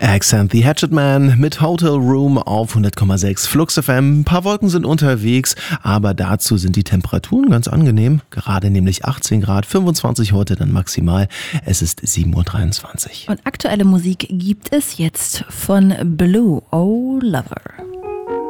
Accent the Hatchet Man mit Hotel Room auf 100,6 Flux FM. Ein paar Wolken sind unterwegs, aber dazu sind die Temperaturen ganz angenehm. Gerade nämlich 18 Grad, 25 heute dann maximal. Es ist 7:23 Uhr. Und aktuelle Musik gibt es jetzt von Blue, Oh Lover.